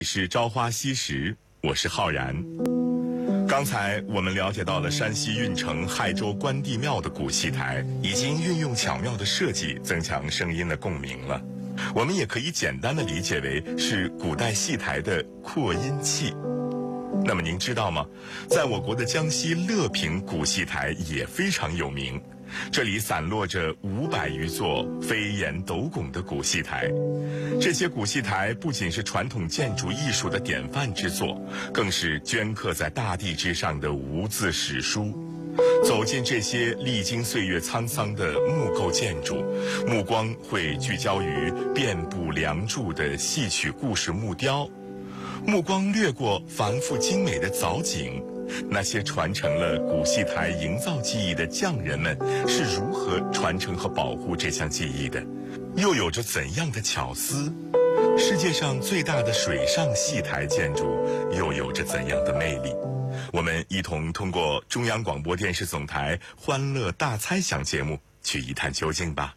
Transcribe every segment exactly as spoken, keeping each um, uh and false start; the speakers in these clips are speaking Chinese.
是朝花夕拾，我是浩然。刚才我们了解到了山西运城亥州关帝庙的古戏台已经运用巧妙的设计增强声音的共鸣了。我们也可以简单的理解为是古代戏台的扩音器。那么您知道吗？在我国的江西乐平古戏台也非常有名。这里散落着五百余座飞檐斗拱的古戏台，这些古戏台不仅是传统建筑艺术的典范之作，更是镌刻在大地之上的无字史书。走进这些历经岁月沧桑的木构建筑，目光会聚焦于遍布梁柱的戏曲故事木雕，目光掠过繁复精美的藻井。那些传承了古戏台营造技艺的匠人们是如何传承和保护这项技艺的？又有着怎样的巧思？世界上最大的水上戏台建筑又有着怎样的魅力？我们一同通过中央广播电视总台欢乐大猜想节目去一探究竟吧。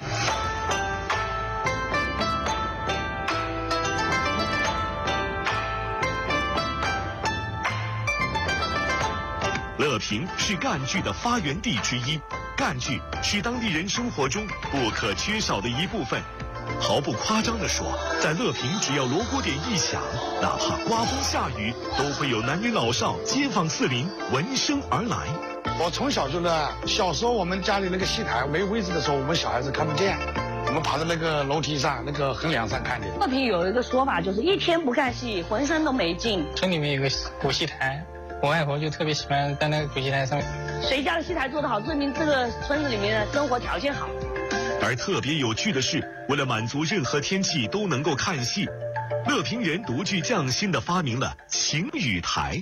乐平是赣剧的发源地之一，赣剧是当地人生活中不可缺少的一部分。毫不夸张地说，在乐平只要锣鼓点一响，哪怕刮风下雨，都会有男女老少、街坊四邻闻声而来。 我从小就呢，小时候我们家里那个戏台没位置的时候，我们小孩子看不见，我们爬在那个楼梯上、那个横梁上看的。 乐平有一个说法，就是一天不看戏，浑身都没劲。 村里面有个古戏台。我外婆就特别喜欢在那个古戏台上面。 谁家的戏台做得好，证明这个村子里面的生活条件好。 而特别有趣的是，为了满足任何天气都能够看戏，乐平人独具匠心地发明了晴雨台。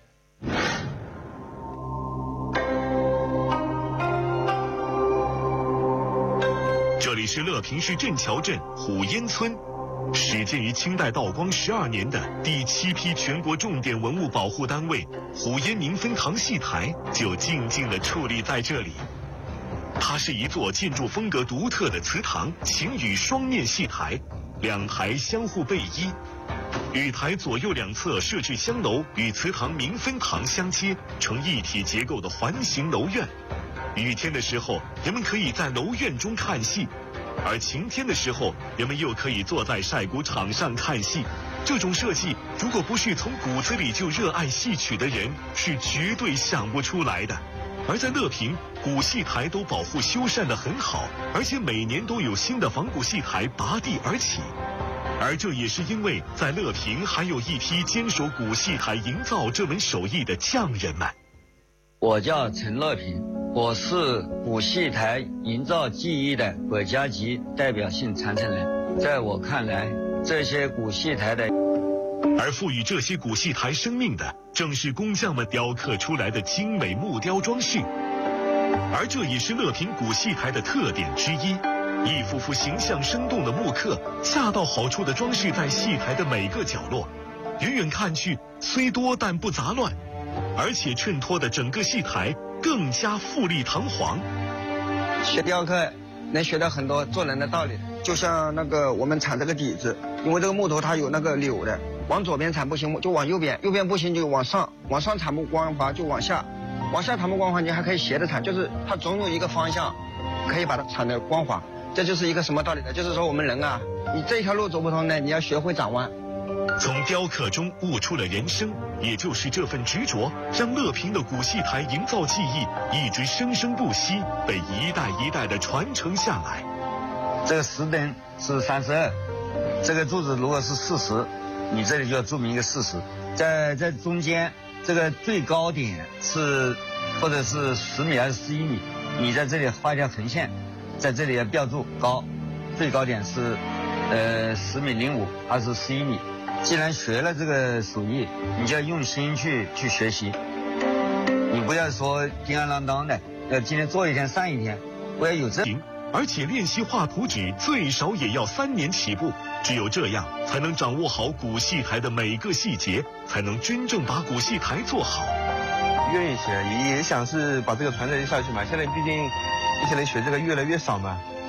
这里是乐平市镇桥镇虎烟村。始建于清代道光十二年的第七批全国重点文物保护单位虎烟宁芬堂戏台就静静地矗立在这里。它是一座建筑风格独特的祠堂晴雨双面戏台，两台相互背依，雨台左右两侧设置香楼，与祠堂明芬堂相接，成一体结构的环形楼院。雨天的时候，人们可以在楼院中看戏。而晴天的时候，人们又可以坐在晒谷场上看戏。这种设计，如果不是从骨子里就热爱戏曲的人，是绝对想不出来的。而在乐平，古戏台都保护修缮得很好，而且每年都有新的仿古戏台拔地而起。而这也是因为在乐平还有一批坚守古戏台营造这门手艺的匠人们。 我叫陈乐平，我是古戏台营造技艺的国家级代表性传承人。在我看来，这些古戏台的， 而赋予这些古戏台生命的，正是工匠们雕刻出来的精美木雕装饰。而这也是乐平古戏台的特点之一，一幅幅形象生动的木刻，恰到好处地装饰在戏台的每个角落，远远看去虽多但不杂乱，而且衬托的整个戏台更加富丽堂皇。 学雕刻能学到很多做人的道理，就像那个我们铲这个底子，因为这个木头它有那个扭的，往左边铲不行就往右边，右边不行就往上，往上铲不光滑就往下，往下铲不光滑你还可以斜着铲，就是它总有一个方向可以把它铲得光滑。这就是一个什么道理呢？就是说我们人啊，你这条路走不通呢，你要学会转弯。 从雕刻中悟出了人生，也就是这份执着，让乐平的古戏台营造技艺一直生生不息，被一代一代的传承下来。 这个石灯是三十二，这个柱子如果是四十，你这里就要注明一个四十。在在中间，这个最高点是或者是十米还是十一米，你在这里画一条横线，在这里要标注高，最高点是呃十米零五还是十一米。既然学了这个手艺，你就要用心去去学习，你不要说叮当啷当的，要今天做一天上一天，我要有这。 而且练习画图纸最少也要三年起步，只有这样才能掌握好古戏台的每个细节，才能真正把古戏台做好。 愿意学，也想是把这个传承下去嘛。现在毕竟一些人学这个越来越少嘛，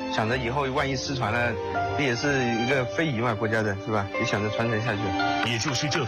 想着以后万一失传了，这也是一个非遗嘛，国家的是吧？也想着传承下去。 也就是这